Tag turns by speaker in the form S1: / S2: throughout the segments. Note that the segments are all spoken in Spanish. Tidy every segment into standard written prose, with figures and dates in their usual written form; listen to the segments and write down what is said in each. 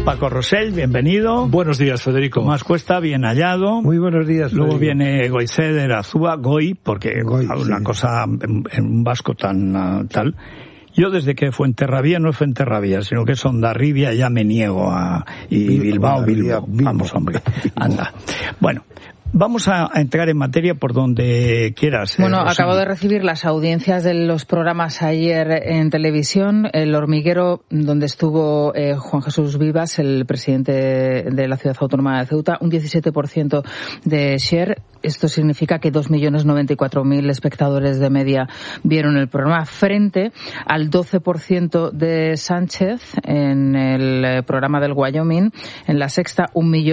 S1: Paco Rosell, bienvenido.
S2: Buenos días, Federico.
S1: Tomás Cuesta, bien hallado.
S3: Muy buenos días, Federico.
S1: Luego viene Goizeder Azúa, Goy, porque una cosa en un vasco tan tal. Yo desde que Fuenterrabía no es Fuenterrabía, sino que es Hondarribia, ya me niego a... Y Bilbao. Vamos, hombre, anda. Bueno, vamos a entrar en materia por donde quieras.
S4: Bueno, acabo de recibir las audiencias de los programas ayer en televisión. El Hormiguero, donde estuvo Juan Jesús Vivas, el presidente de la Ciudad Autónoma de Ceuta, un 17% de share. Esto significa que 2.094.000 espectadores de media vieron el programa, frente al 12% de Sánchez en el programa del Wyoming. En La Sexta,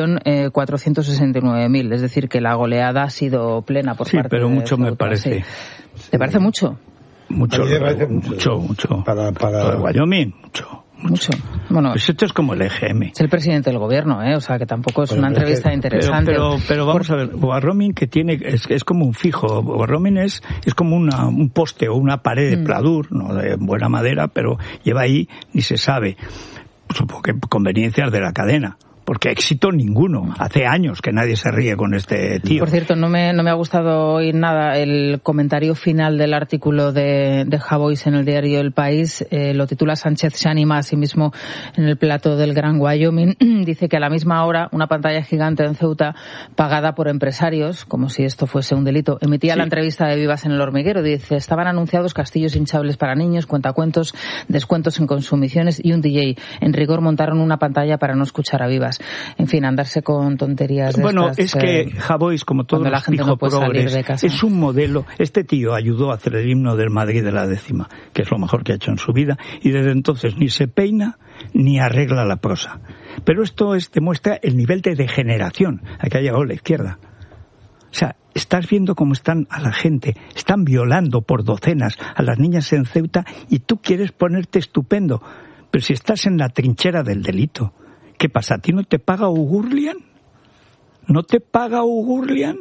S4: 1.469.000. Es decir, que la goleada ha sido plena por parte de
S1: pero mucho
S4: Ceuta,
S1: me parece.
S4: Sí. ¿Te parece mucho?
S1: Mucho.
S3: Para
S1: el Wyoming, mucho.
S4: Bueno,
S1: pues esto es como el EGM.
S4: Es el presidente del gobierno, o sea que tampoco es una entrevista interesante.
S1: Pero vamos a ver, Wyoming que tiene es como un fijo. Wyoming es como un poste o una pared de pladur, no de buena madera, pero lleva ahí ni se sabe. Supongo que conveniencias de la cadena. Porque éxito ninguno. Hace años que nadie se ríe con este tío.
S4: Por cierto, no me ha gustado oír nada el comentario final del artículo de Javois en el diario El País. Lo titula Sánchez se anima a sí mismo en el plato del Gran Wyoming. Dice que a la misma hora una pantalla gigante en Ceuta, pagada por empresarios, como si esto fuese un delito, emitía la entrevista de Vivas en El Hormiguero. Dice, estaban anunciados castillos hinchables para niños, cuentacuentos, descuentos en consumiciones y un DJ. En rigor montaron una pantalla para no escuchar a Vivas. En fin, andarse con tonterías de
S1: Bueno,
S4: estas,
S1: es que Javois, como todos los hijos progres, es un modelo. Este tío ayudó a hacer el himno del Madrid de la 10ª, que es lo mejor que ha hecho en su vida, y desde entonces ni se peina ni arregla la prosa. Pero esto demuestra el nivel de degeneración a que ha llegado la izquierda. O sea, estás viendo cómo están a la gente, están violando por docenas a las niñas en Ceuta y tú quieres ponerte estupendo. Pero si estás en la trinchera del delito, ¿qué pasa? ¿A ti no te paga Ugurlian? ¿No te paga Ugurlian?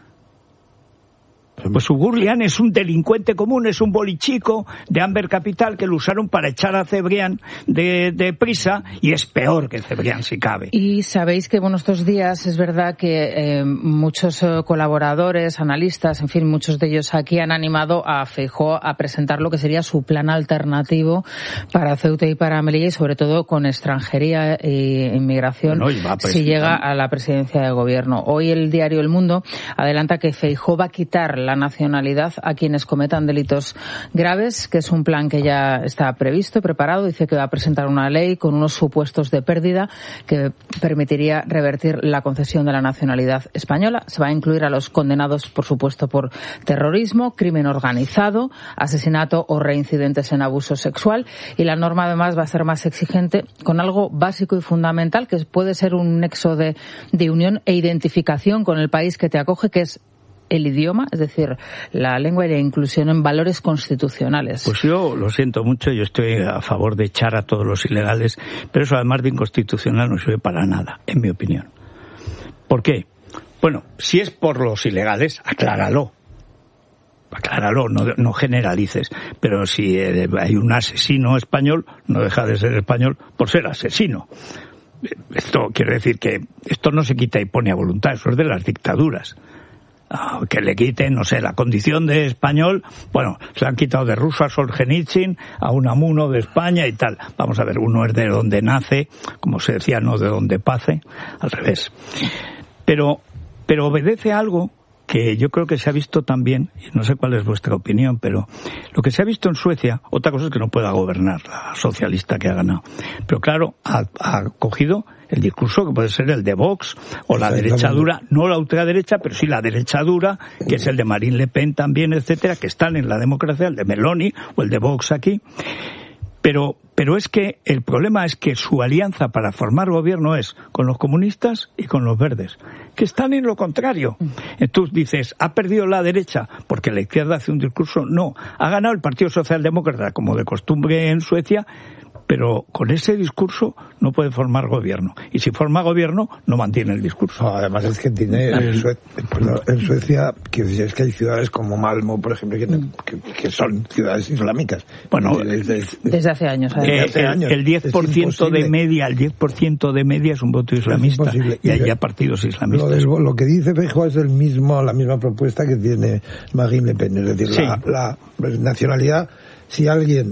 S1: Pues Ugurlian es un delincuente común, es un bolichico de Amber Capital que lo usaron para echar a Cebrián de prisa y es peor que Cebrián si cabe.
S4: Y sabéis que, bueno, estos días es verdad que muchos colaboradores, analistas, en fin, muchos de ellos aquí han animado a Feijóo a presentar lo que sería su plan alternativo para Ceuta y para Melilla y sobre todo con extranjería e inmigración si llega a la presidencia de gobierno. Hoy el diario El Mundo adelanta que Feijóo va a quitar la nacionalidad a quienes cometan delitos graves, que es un plan que ya está previsto, preparado. Dice que va a presentar una ley con unos supuestos de pérdida que permitiría revertir la concesión de la nacionalidad española. Se va a incluir a los condenados, por supuesto, por terrorismo, crimen organizado, asesinato o reincidentes en abuso sexual. Y la norma, además, va a ser más exigente con algo básico y fundamental, que puede ser un nexo de unión e identificación con el país que te acoge, que es el idioma, es decir, la lengua y la inclusión en valores constitucionales.
S1: Pues yo lo siento mucho, yo estoy a favor de echar a todos los ilegales, pero eso además de inconstitucional no sirve para nada, en mi opinión. ¿Por qué? Bueno, si es por los ilegales, acláralo, no generalices, pero si hay un asesino español, no deja de ser español por ser asesino. Esto quiere decir que esto no se quita y pone a voluntad, eso es de las dictaduras. Que le quiten, no sé, la condición de español, bueno, se han quitado de ruso a Solzhenitsyn, a Unamuno de España y tal. Vamos a ver, uno es de donde nace, como se decía, no de donde pase, al revés. Pero obedece a algo que yo creo que se ha visto también, y no sé cuál es vuestra opinión, pero lo que se ha visto en Suecia, otra cosa es que no pueda gobernar la socialista que ha ganado. Pero claro, ha cogido el discurso que puede ser el de Vox o la derecha dura, no la ultraderecha, pero sí la derecha dura, que es el de Marine Le Pen también, etcétera, que están en la democracia, el de Meloni o el de Vox aquí. Pero es que el problema es que su alianza para formar gobierno es con los comunistas y con los verdes, que están en lo contrario. Entonces dices, ¿ha perdido la derecha porque la izquierda hace un discurso? No, ha ganado el Partido Socialdemócrata, como de costumbre en Suecia, pero con ese discurso no puede formar gobierno. Y si forma gobierno, no mantiene el discurso.
S3: No, además es que tiene en Suecia, es que hay ciudades como Malmö, por ejemplo, que son ciudades islámicas.
S4: Bueno, desde hace años.
S1: El 10% de media, es un voto islamista, y hay ya partidos islamistas.
S3: Lo que dice Feijóo es la misma propuesta que tiene Marine Le Pen, es decir, la nacionalidad. Si alguien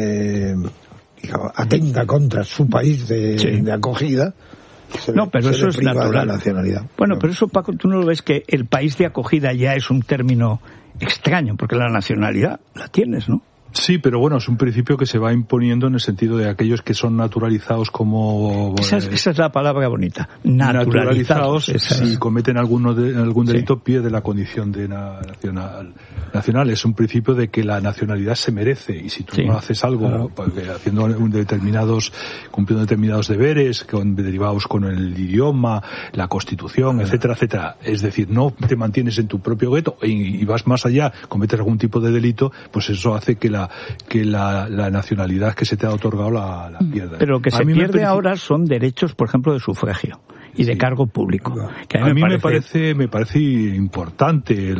S3: atenta contra su país de acogida,
S1: pero eso es natural.
S3: La nacionalidad.
S1: Bueno, pero eso, Paco, tú no lo ves, que el país de acogida ya es un término extraño, porque la nacionalidad la tienes, ¿no?
S2: Sí, pero bueno, es un principio que se va imponiendo en el sentido de aquellos que son naturalizados como...
S1: Esa es la palabra bonita. Naturalizados,
S2: si cometen algún delito, pierde la condición de nacional. Es un principio de que la nacionalidad se merece, y si tú no haces algo, cumpliendo determinados deberes, derivados con el idioma, la Constitución, etcétera, etcétera, es decir, no te mantienes en tu propio gueto y vas más allá, cometes algún tipo de delito, pues eso hace que la nacionalidad que se te ha otorgado la pierda.
S1: Pero lo que se pierde ahora son derechos, por ejemplo, de sufragio y de cargo público. Que
S2: a mí me parece importante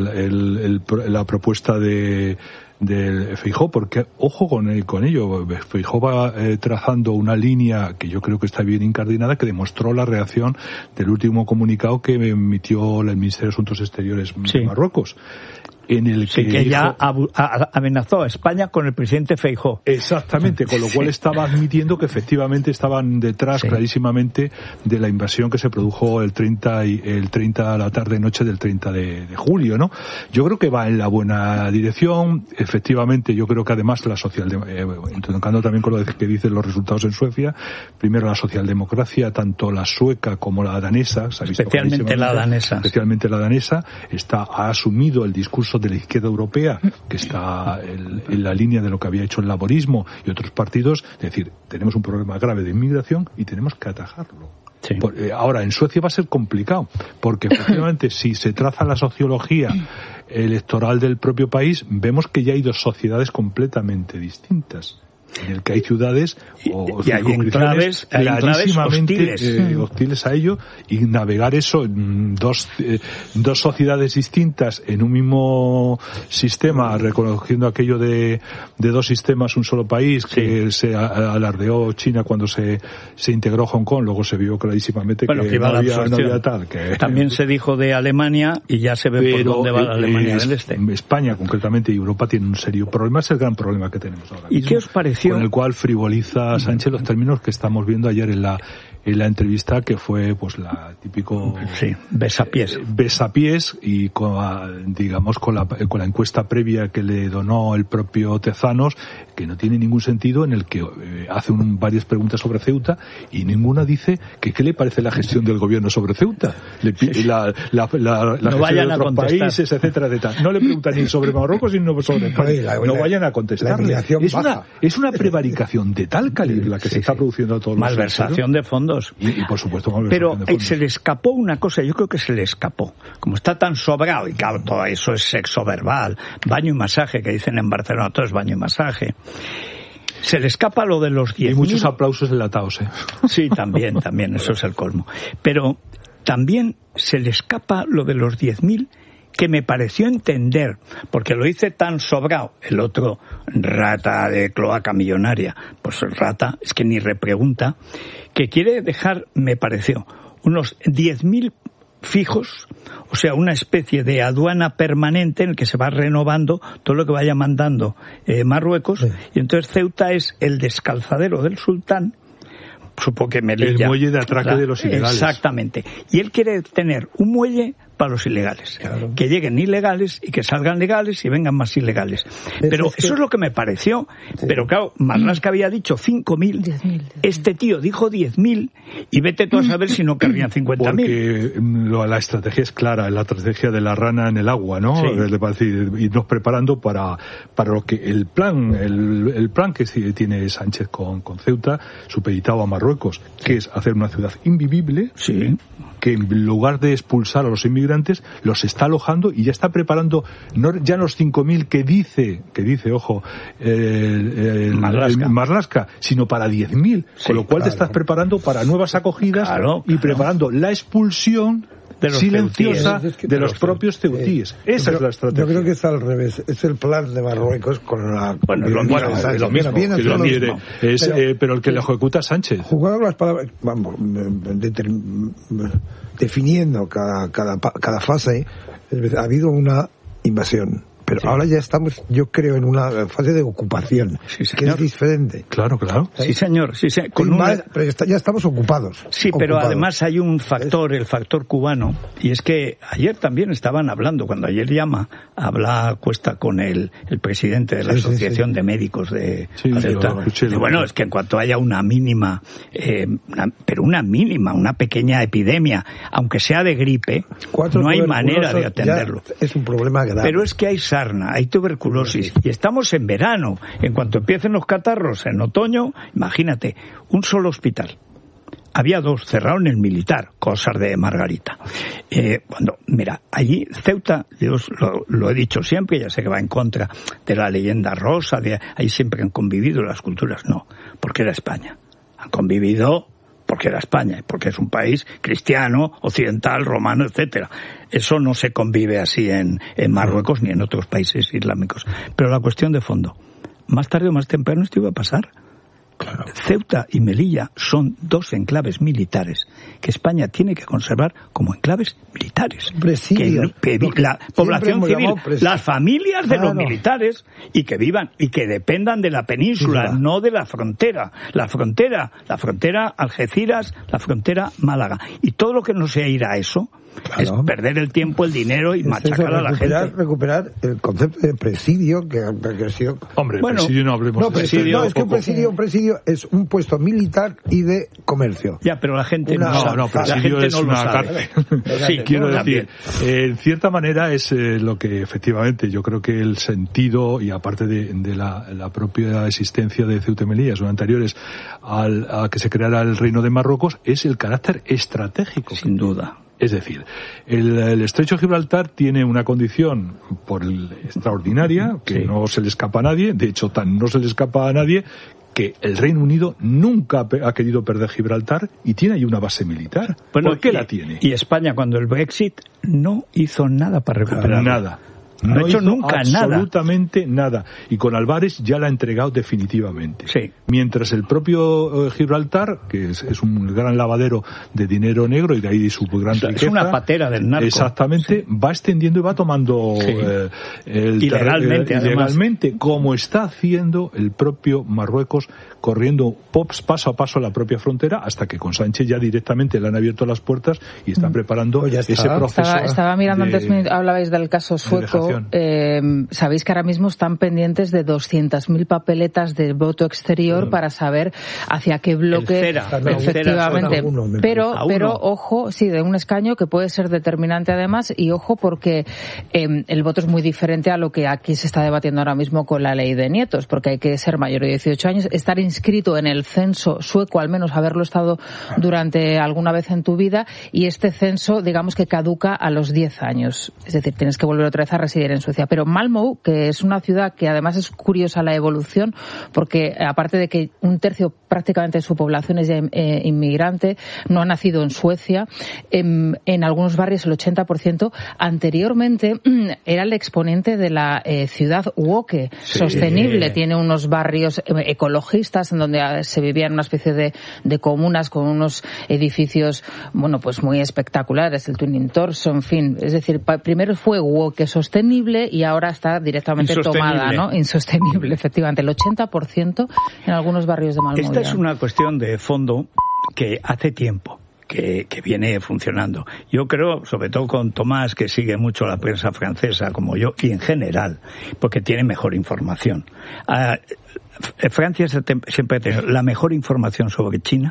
S2: la propuesta de Feijóo, porque ojo con ello. Feijóo va trazando una línea que yo creo que está bien incardinada, que demostró la reacción del último comunicado que emitió el Ministerio de Asuntos Exteriores de Marruecos, en el que
S1: ya amenazó a España con el presidente Feijóo.
S2: Exactamente, con lo cual estaba admitiendo que efectivamente estaban detrás clarísimamente de la invasión que se produjo el 30 a la tarde-noche del 30 de julio, ¿no? Yo creo que va en la buena dirección. Efectivamente, yo creo que además entroncando también con lo que dicen los resultados en Suecia, primero la socialdemocracia, tanto la sueca como la danesa,
S1: especialmente la danesa,
S2: ha asumido el discurso de la izquierda europea, que está en la línea de lo que había hecho el laborismo y otros partidos. Es decir, tenemos un problema grave de inmigración y tenemos que atajarlo. Ahora, en Suecia va a ser complicado, porque efectivamente si se traza la sociología electoral del propio país, vemos que ya hay dos sociedades completamente distintas, en el que hay ciudades
S1: y hay enclaves
S2: hostiles a ello, y navegar eso en dos sociedades distintas en un mismo sistema, reconociendo aquello de dos sistemas, un solo país, que se alardeó China cuando se integró Hong Kong. Luego se vio clarísimamente que no había tal.
S1: También se dijo de Alemania, y ya se ve por dónde va la Alemania del Este.
S2: España, concretamente, y Europa tienen un serio problema. Es el gran problema que tenemos ahora mismo.
S1: ¿Y qué os pareció?
S2: Con el cual frivoliza Sánchez los términos que estamos viendo ayer en la entrevista, que fue pues la típico besapiés, y con la encuesta previa que le donó el propio Tezanos, que no tiene ningún sentido, en el que hace varias preguntas sobre Ceuta y ninguna dice que qué le parece la gestión del gobierno sobre Ceuta. La gestión de otros países, etcétera. No le preguntan ni sobre Marruecos ni sobre España. No vayan a contestar. Es una prevaricación de tal calibre la que se está produciendo a todos los
S1: malversación de fondos.
S2: Y por supuesto malversación
S1: de
S2: fondos.
S1: Pero se le escapó una cosa, yo creo que se le escapó. Como está tan sobrado, y claro, todo eso es sexo verbal, baño y masaje, que dicen en Barcelona, todo es baño y masaje. Se le escapa lo de los 10.000.
S2: Y muchos aplausos enlatados,
S1: Sí, también, eso es el colmo. Pero también se le escapa lo de los 10.000, que me pareció entender, porque lo hice tan sobrado, el otro rata de cloaca millonaria, pues el rata, es que ni repregunta, que quiere dejar, me pareció, unos 10.000 fijos, o sea, una especie de aduana permanente en el que se va renovando todo lo que vaya mandando Marruecos, y entonces Ceuta es el descalzadero del sultán, supongo que Melilla.
S2: El muelle de atraque de los ilegales.
S1: Exactamente. Y él quiere tener un muelle para los ilegales. Claro. Que lleguen ilegales y que salgan legales y vengan más ilegales. Pero eso es lo que me pareció. Sí. Pero claro, Marlaska había dicho 5.000. Este tío dijo 10.000 y vete tú a saber si no querrían 50.000.
S2: Porque la estrategia es clara, la estrategia de la rana en el agua, ¿no? Sí. Irnos preparando para lo que el plan que tiene Sánchez con Ceuta, supeditado a Marruecos, que es hacer una ciudad invivible, que en lugar de expulsar a los inmigrantes, migrantes, los está alojando y ya está preparando ya los 5.000 que dice, ojo, Marlaska, sino para 10.000, con lo cual te estás preparando para nuevas acogidas y preparando la expulsión silenciosa de los propios ceutíes. Esa es la estrategia.
S3: Yo creo que es al revés. Es el plan de Marruecos con la...
S2: es lo mismo. Pero el que lo ejecuta es Sánchez.
S3: Jugando las palabras, definiendo cada fase, ha habido una invasión. Pero ahora ya estamos, yo creo, en una fase de ocupación, que es diferente.
S2: Claro.
S1: Sí, señor.
S3: Pero ya estamos ocupados.
S1: Sí, pero además hay un factor, el factor cubano, y es que ayer también estaban hablando, cuando ayer habla Cuesta con el presidente de la Asociación de Médicos de Ceuta. Bueno, es que en cuanto haya una mínima, una pequeña epidemia, aunque sea de gripe, no hay manera de atenderlo.
S3: Es un problema grave.
S1: Pero es que hay hay tuberculosis y estamos en verano. En cuanto empiecen los catarros en otoño, imagínate, un solo hospital. Había 2, cerraron el militar, cosas de Margarita. Allí Ceuta, yo lo he dicho siempre, ya sé que va en contra de la leyenda rosa, ahí siempre han convivido las culturas. No, porque era España. Han convivido porque era España, porque es un país cristiano, occidental, romano, etcétera. Eso no se convive así en Marruecos ni en otros países islámicos. Pero la cuestión de fondo, más tarde o más temprano esto iba a pasar. Claro. Ceuta y Melilla son 2 enclaves militares que España tiene que conservar como enclaves militares. La población civil, las familias de los militares, y que vivan y que dependan de la península, no de la frontera. La frontera Algeciras, la frontera Málaga. Y todo lo que no sea ir a eso es perder el tiempo, el dinero y machacar a la gente.
S3: Recuperar el concepto de presidio que ha sido...
S2: Hombre, presidio no hablemos de presidio.
S3: No, es que un presidio es un puesto militar y de comercio.
S1: Ya, pero la gente
S2: presidio es una cárcel. Sí, quiero decir, en cierta manera es lo que efectivamente yo creo que el sentido, y aparte de la propia existencia de Ceuta y Melilla, son anteriores a que se creara el Reino de Marruecos, es el carácter estratégico.
S1: Sin duda.
S2: Es decir, el Estrecho de Gibraltar tiene una condición extraordinaria, que no se le escapa a nadie, de hecho no se le escapa a nadie, que el Reino Unido nunca ha querido perder Gibraltar y tiene ahí una base militar. ¿Por qué la tiene?
S1: Y España, cuando el Brexit, no hizo nada para recuperarla.
S2: Nada. No ha hecho nunca absolutamente nada. Y con Álvarez ya la ha entregado definitivamente.
S1: Sí.
S2: Mientras el propio Gibraltar, que es un gran lavadero de dinero negro y de ahí su gran riqueza.
S1: Es una patera del narco.
S2: Exactamente, va extendiendo y va tomando ilegalmente, como está haciendo el propio Marruecos, corriendo paso a paso la propia frontera, hasta que con Sánchez ya directamente le han abierto las puertas y están preparando ese proceso.
S4: Estaba mirando antes, hablabais del caso sueco. Sabéis que ahora mismo están pendientes de 200.000 papeletas de voto exterior para saber hacia qué bloque efectivamente. Pero ojo, de un escaño que puede ser determinante además, y ojo porque el voto es muy diferente a lo que aquí se está debatiendo ahora mismo con la ley de nietos, porque hay que ser mayor de 18 años, estar inscrito en el censo sueco, al menos haberlo estado durante alguna vez en tu vida, y este censo, digamos que caduca a los 10 años. Es decir, tienes que volver otra vez a residir en Suecia. Pero Malmö, que es una ciudad que además es curiosa la evolución, porque aparte de que un tercio prácticamente de su población es inmigrante, no ha nacido en Suecia, en algunos barrios el 80%, anteriormente era el exponente de la ciudad woke, sostenible. Tiene unos barrios ecologistas en donde se vivía en una especie de comunas con unos edificios, pues muy espectaculares, el Twin Torso, en fin. Es decir, primero fue woke sostenible y ahora está directamente tomada, ¿no? Insostenible, efectivamente. El 80% en algunos barrios de Malmö.
S1: Esta es una cuestión de fondo que hace tiempo que viene funcionando. Yo creo, sobre todo con Tomás, que sigue mucho la prensa francesa, como yo, y en general, porque tiene mejor información. Francia siempre ha tenido la mejor información sobre China,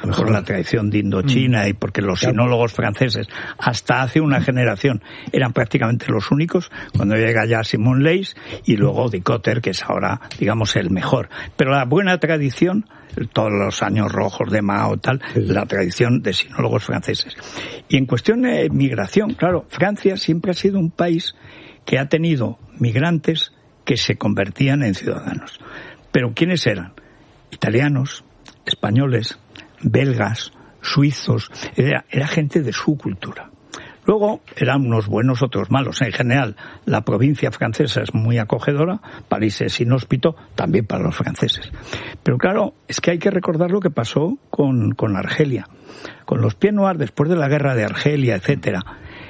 S1: por la tradición de Indochina y porque los sinólogos franceses hasta hace una generación eran prácticamente los únicos, cuando llega ya Simon Leys y luego Dicotter, que es ahora, digamos, el mejor. Pero la buena tradición, todos los años rojos de Mao, tal, la tradición de sinólogos franceses. Y en cuestión de migración, claro, Francia siempre ha sido un país que ha tenido migrantes que se convertían en ciudadanos. Pero ¿quiénes eran? Italianos, españoles, belgas, suizos, era gente de su cultura. Luego eran unos buenos, otros malos. En general, la provincia francesa es muy acogedora, París es inhóspito, también para los franceses. Pero claro, es que hay que recordar lo que pasó con Argelia, con los Pieds Noirs después de la guerra de Argelia, etcétera.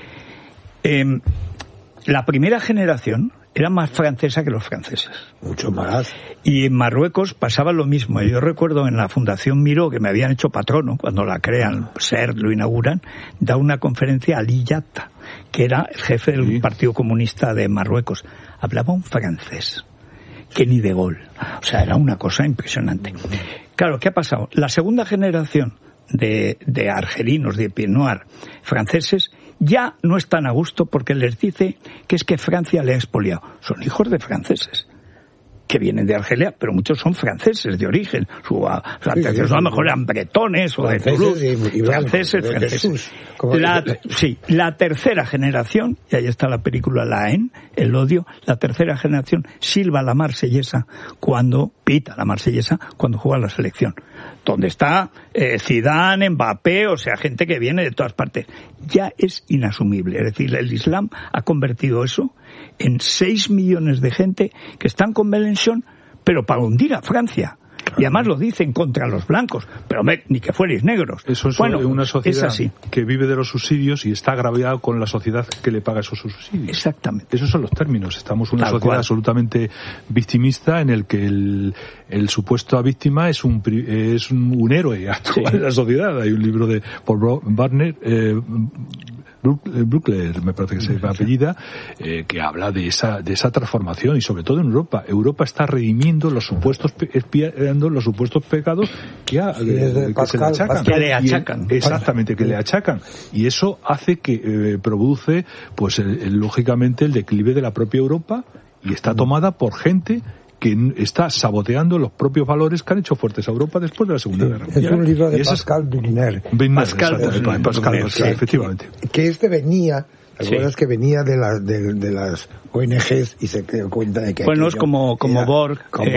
S1: La primera generación era más francesa que los franceses.
S3: Mucho más.
S1: Y en Marruecos pasaba lo mismo. Yo recuerdo en la Fundación Miró, que me habían hecho patrono, cuando la crean, lo inauguran, da una conferencia a Ali Yatta, que era el jefe del Partido Comunista de Marruecos. Hablaba un francés, que ni de Gaulle. O sea, era una cosa impresionante. Claro, ¿qué ha pasado? La segunda generación de argelinos, de Pieds Noirs franceses, ya no están a gusto porque les dice que es que Francia le ha expoliado. Son hijos de franceses que vienen de Argelia, pero muchos son franceses de origen. A lo mejor eran bretones o de Toulouse. Franceses. La tercera generación, y ahí está la película La Haine, el odio, la tercera generación silba la marsellesa pita la marsellesa cuando juega la selección. Donde está Zidane, Mbappé, o sea, gente que viene de todas partes. Ya es inasumible. Es decir, el Islam ha convertido eso en 6 millones de gente que están con Mélenchon, pero para hundir a Francia. Y además lo dicen contra los blancos, pero ni que fuerais negros.
S2: Eso es una sociedad que vive de los subsidios y está agraviada con la sociedad que le paga esos subsidios.
S1: Exactamente.
S2: Esos son los términos. Estamos en una sociedad absolutamente victimista en el que el supuesto víctima es un héroe actual de la sociedad. Hay un libro de Paul Barner, Bruckler, me parece que se apellida, que habla de esa transformación y sobre todo en Europa. Europa está redimiendo los supuestos los supuestos pecados que se le achacan.
S1: Que le achacan.
S2: Exactamente, que le achacan. Y eso hace que produce, pues lógicamente, el declive de la propia Europa y está tomada por gente que está saboteando los propios valores que han hecho fuertes a Europa después de la Segunda Guerra Mundial.
S3: Es un libro de Pascal Bruckner.
S2: Pascal, efectivamente.
S3: Que venía... ¿Te acuerdas que venía de las ONGs y se dio cuenta de que...
S1: Bueno, es como Borg.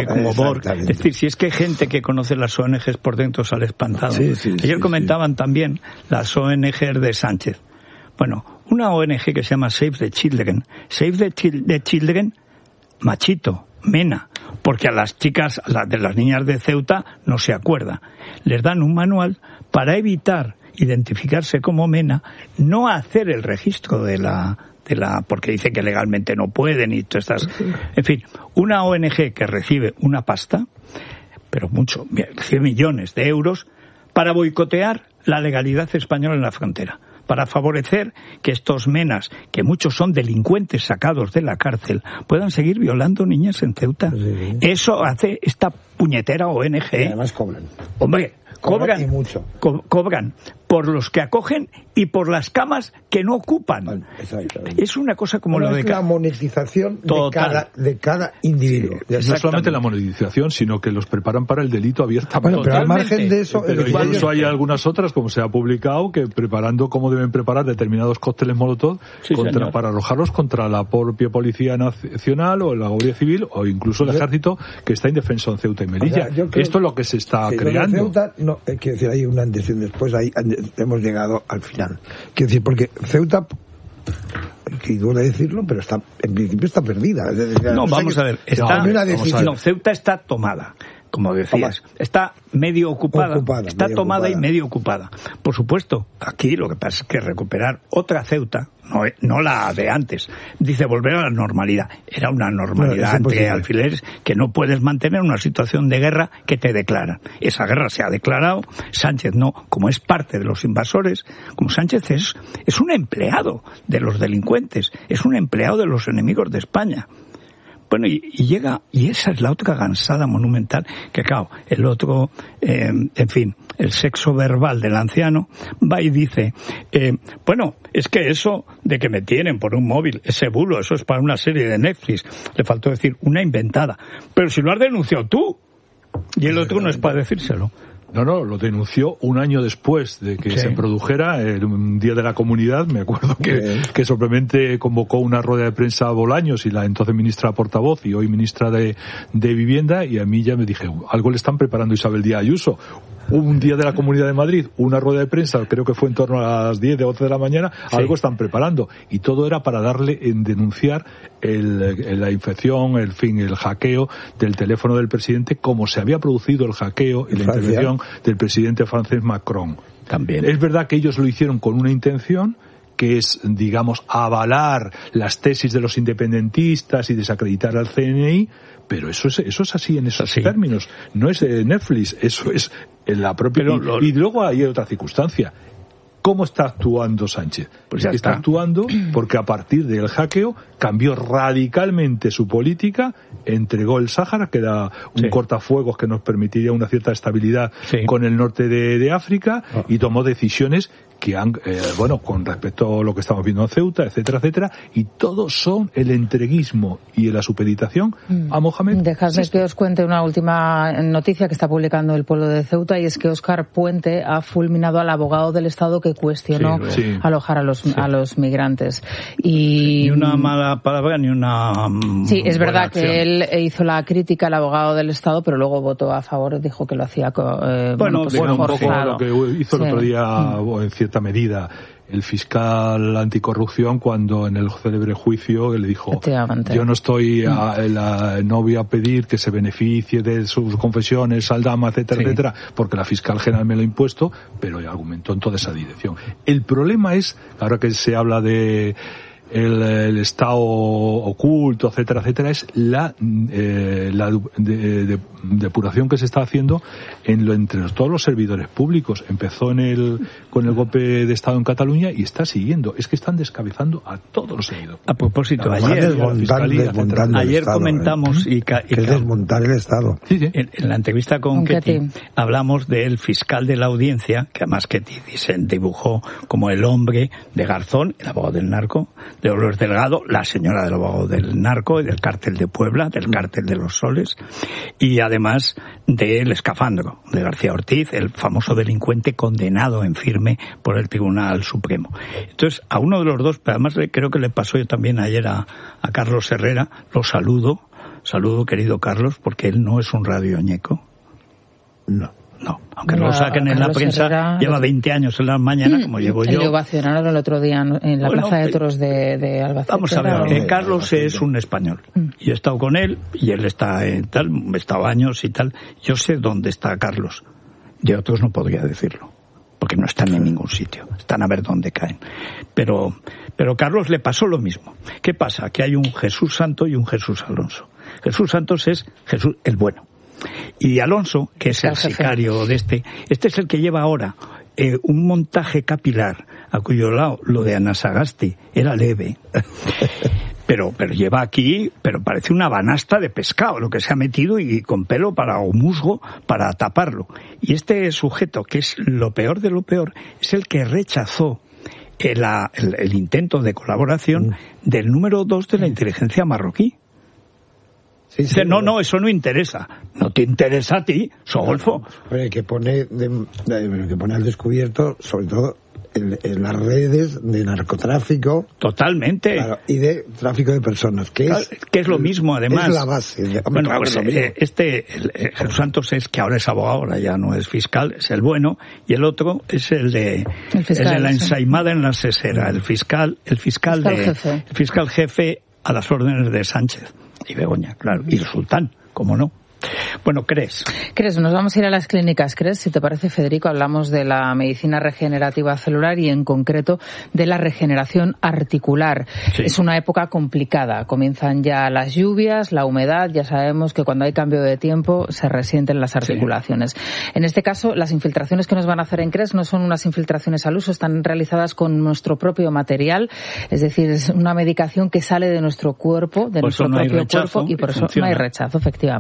S1: Es decir, si es que hay gente que conoce las ONGs por dentro sale espantado. Ayer comentaban también las ONGs de Sánchez. Bueno, una ONG que se llama Save the Children. Save the Children, machito, mena, porque a las chicas, de las niñas de Ceuta, no se acuerda. Les dan un manual para evitar identificarse como mena, no hacer el registro de la porque dice que legalmente no pueden y todas estas. En fin, una ONG que recibe una pasta, pero mucho, 100 millones de euros, para boicotear la legalidad española en la frontera, para favorecer que estos menas, que muchos son delincuentes sacados de la cárcel, puedan seguir violando niñas en Ceuta. Sí. Eso hace esta puñetera ONG.
S3: Y además cobran.
S1: Hombre, cobran
S3: y mucho.
S1: Cobran por los que acogen y por las camas que no ocupan. Es una cosa como lo de
S3: la monetización de cada individuo.
S2: Sí, no solamente la monetización, sino que los preparan para el delito abiertamente.
S3: Bueno, pero al margen de eso...
S2: Pero incluso hay algunas otras, como se ha publicado, que preparando cómo deben preparar determinados cócteles Molotov para arrojarlos contra la propia Policía Nacional o la Guardia Civil o incluso el Ejército que está indefenso en Ceuta y Melilla. Esto es lo que se está creando.
S3: Ceuta, no, quiero decir, hay un antes y un después, ahí hemos llegado al final. Quiero decir, porque Ceuta, que duele decirlo, pero en principio está perdida.
S1: No, vamos a ver. Ceuta está tomada, como decías. Está medio ocupada. Está tomada y medio ocupada. Por supuesto, aquí lo que pasa es que recuperar otra Ceuta, no la de antes, dice volver a la normalidad. Era una normalidad entre alfileres que no puedes mantener una situación de guerra que te declaran. Esa guerra se ha declarado, Sánchez no, como es parte de los invasores, como Sánchez es un empleado de los delincuentes, es un empleado de los enemigos de España. Bueno, y llega, y esa es la otra gansada monumental, que claro, el otro, en fin, el sexo verbal del anciano, va y dice, bueno, es que eso de que me tienen por un móvil, ese bulo, eso es para una serie de Netflix, le faltó decir una inventada, pero si lo has denunciado tú, y el otro no es para decírselo.
S2: No, lo denunció un año después de que se produjera un Día de la Comunidad. Me acuerdo que sorprendentemente convocó una rueda de prensa a Bolaños y la entonces ministra portavoz y hoy ministra de Vivienda, y a mí ya me dije, algo le están preparando Isabel Díaz Ayuso. Un Día de la Comunidad de Madrid, una rueda de prensa, creo que fue en torno a las 10 de 11 de la mañana, algo están preparando. Y todo era para darle en denunciar la infección, el hackeo del teléfono del presidente, como se había producido el hackeo y la intervención del presidente francés Macron.
S1: También.
S2: Es verdad que ellos lo hicieron con una intención, que es, digamos, avalar las tesis de los independentistas y desacreditar al CNI, pero eso es así en esos términos. No es Netflix, eso es en la propia... Y luego hay otra circunstancia. ¿Cómo está actuando Sánchez?
S1: Pues ya
S2: está actuando porque a partir del hackeo cambió radicalmente su política, entregó el Sáhara, que era un cortafuegos que nos permitiría una cierta estabilidad con el norte de África, y tomó decisiones que han, con respecto a lo que estamos viendo en Ceuta, etcétera, etcétera, y todos son el entreguismo y la supeditación a Mohamed.
S4: Dejadme que os cuente una última noticia que está publicando El Pueblo de Ceuta, y es que Óscar Puente ha fulminado al abogado del Estado que cuestionó alojar a los migrantes.
S1: Ni una mala palabra ni una
S4: Sí, es verdad
S1: acción.
S4: que él hizo la crítica al abogado del Estado, pero luego votó a favor, dijo que lo hacía
S2: un poco lo que hizo el otro día, en cierta medida, el fiscal anticorrupción, cuando en el célebre juicio le dijo, yo no estoy no voy a pedir que se beneficie de sus confesiones, Aldama, etcétera, etcétera, porque la fiscal general me lo ha impuesto, pero argumentó en toda esa dirección. El problema es, ahora que se habla de el Estado oculto, etcétera, etcétera, es la depuración que se está haciendo entre todos los servidores públicos. Empezó con el golpe de Estado en Cataluña y está siguiendo. Es que están descabezando a todos los servidores.
S1: A propósito, ayer comentamos y
S3: desmontar el Estado.
S1: En la entrevista con Ketty hablamos del fiscal de la audiencia, que además Ketty se dibujó como el hombre de Garzón, el abogado del narco, de Dolores Delgado, la señora del abogado del narco y del cártel de Puebla, del cártel de los Soles, y además del escafandro de García Ortiz, el famoso delincuente condenado en firme por el Tribunal Supremo. Entonces, a uno de los dos, pero además creo que le pasó yo también ayer a Carlos Herrera, lo saludo, querido Carlos, porque él no es un radioñeco. No, aunque lo saquen en la prensa, Herrera, lleva 20 años en la mañana, como llevo yo.
S4: Lo ovacionaron el otro día en la Plaza de Toros de Albacete.
S1: Vamos a ver, Carlos es un español. Yo he estado con él, y él está he estado años y tal. Yo sé dónde está Carlos. De otros no podría decirlo, porque no están en ningún sitio. Están a ver dónde caen. Pero Carlos le pasó lo mismo. ¿Qué pasa? Que hay un Jesús Santo y un Jesús Alonso. Jesús Santos es Jesús el bueno. Y Alonso, que es el sicario de este es el que lleva ahora un montaje capilar, a cuyo lado lo de Anasagasti era leve, pero lleva aquí, pero parece una banasta de pescado lo que se ha metido, y con pelo o musgo para taparlo. Y este sujeto, que es lo peor de lo peor, es el que rechazó el intento de colaboración del número 2 de la inteligencia marroquí. Dice, no, eso no interesa. No te interesa a ti, Sogolfo.
S3: Que pone al descubierto, sobre todo, en las redes de narcotráfico.
S1: Totalmente.
S3: Claro, y de tráfico de personas, que es lo mismo, además. Es la base.
S1: Bueno, pues Jesús Santos es que ahora es abogado, ahora ya no es fiscal, es el bueno, y el otro es el de la ensaimada en la sesera, el fiscal jefe a las órdenes de Sánchez y Begoña, claro, y el sultán, ¿cómo no? Bueno, ¿crees?
S4: Nos vamos a ir a las clínicas, ¿crees? Si te parece, Federico, hablamos de la medicina regenerativa celular y en concreto de la regeneración articular. Sí. Es una época complicada. Comienzan ya las lluvias, la humedad. Ya sabemos que cuando hay cambio de tiempo se resienten las articulaciones. Sí. En este caso, las infiltraciones que nos van a hacer en CRES no son unas infiltraciones al uso, están realizadas con nuestro propio material. Es decir, es una medicación que sale de nuestro cuerpo, de nuestro propio cuerpo, y por eso no hay rechazo, efectivamente.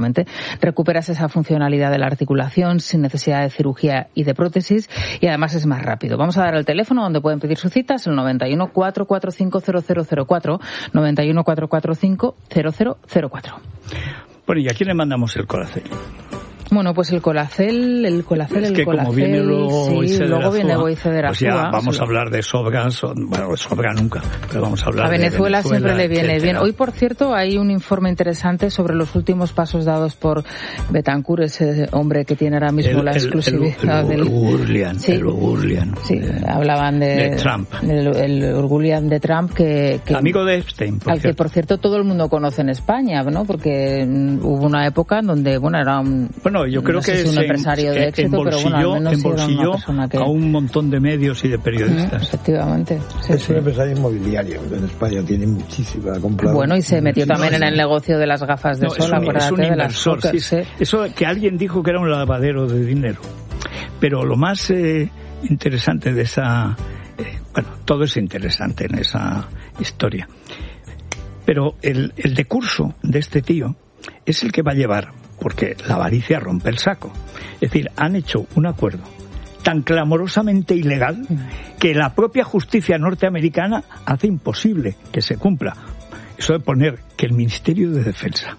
S4: recuperas esa funcionalidad de la articulación sin necesidad de cirugía y de prótesis, y además es más rápido. Vamos a dar el teléfono donde pueden pedir sus citas, el 91 445 0004, 91 445 0004.
S1: Bueno, ¿y a quién le mandamos el Colacel?
S4: Bueno, pues el Colacel,
S1: es que como viene luego
S4: viene Boice de
S1: pues ya vamos a hablar de Sobgas, bueno, Sobga nunca, pero vamos a hablar
S4: de Venezuela siempre le viene
S1: etcétera.
S4: Bien. Hoy, por cierto, hay un informe interesante sobre los últimos pasos dados por Betancourt, ese hombre que tiene ahora mismo la exclusividad del
S1: Urgulian. Sí, el Urgulian.
S4: Sí, hablaban de
S1: Trump.
S4: El Urgulian de Trump, que
S1: amigo de Epstein,
S4: al que, por cierto, todo el mundo conoce en España, ¿no? Porque hubo una época en donde, era un...
S1: Bueno, yo creo que
S4: es un empresario de éxito, pero al menos
S1: embolsilló a un montón de medios y de periodistas.
S4: Efectivamente.
S3: Es un empresario inmobiliario. En España tiene muchísima compra.
S4: Bueno, y se metió también en el negocio de las gafas de sol,
S1: es un inversor, de las Eso que alguien dijo que era un lavadero de dinero. Pero lo más interesante de esa... todo es interesante en esa historia. Pero el decurso de este tío es el que va a llevar, porque la avaricia rompe el saco. Es decir, han hecho un acuerdo tan clamorosamente ilegal que la propia justicia norteamericana hace imposible que se cumpla. Eso de poner que el Ministerio de Defensa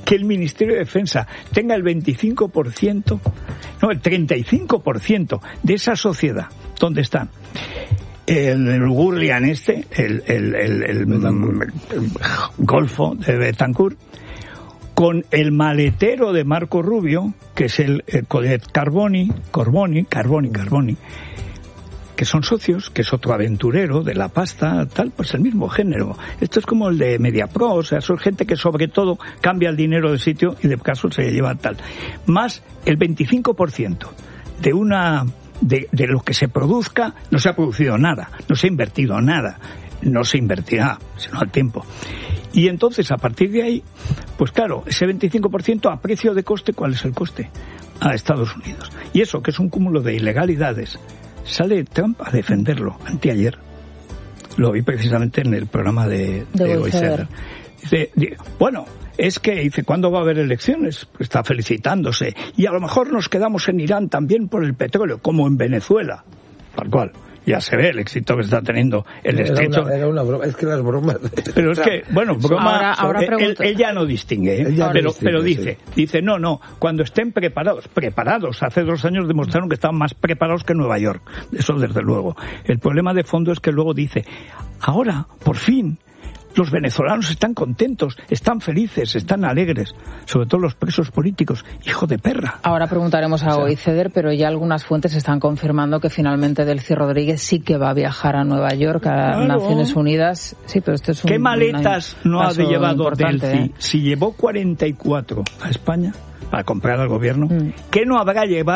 S1: tenga el 25%, no, el 35% de esa sociedad. ¿Dónde están? El Urgulian el Golfo de Betancourt, con el maletero de Marco Rubio, que es el Codet Carboni, que son socios, que es otro aventurero de la pasta, tal, pues el mismo género. Esto es como el de Mediapro, o sea, son gente que sobre todo cambia el dinero de sitio y de caso se lleva tal. Más el 25% de lo que se produzca, no se ha producido nada, no se ha invertido nada, no se invertirá, sino al tiempo. Y entonces, a partir de ahí, pues claro, ese 25% a precio de coste, ¿cuál es el coste? A Estados Unidos. Y eso, que es un cúmulo de ilegalidades, sale Trump a defenderlo. Anteayer lo vi precisamente en el programa de Boice. Dice, bueno, es que, dice, ¿cuándo va a haber elecciones? Pues está felicitándose. Y a lo mejor nos quedamos en Irán también por el petróleo, como en Venezuela. Tal cual. Ya se ve el éxito que está teniendo el estrecho.
S3: Era una broma, es que las bromas...
S1: Pero es que, broma... Ahora él ya no distingue, pero dice, no, cuando estén preparados, hace 2 años demostraron que estaban más preparados que Nueva York, eso desde luego. El problema de fondo es que luego dice, ahora, por fin, los venezolanos están contentos, están felices, están alegres, sobre todo los presos políticos. Hijo de perra.
S4: Ahora preguntaremos a Oiceder, pero ya algunas fuentes están confirmando que finalmente Delcy Rodríguez sí que va a viajar a Nueva York, a Naciones Unidas. Sí, pero esto es
S1: ¿Qué maletas no ha llevado Delcy? Si llevó 44 a España para comprar al gobierno, ¿qué no habrá llevado?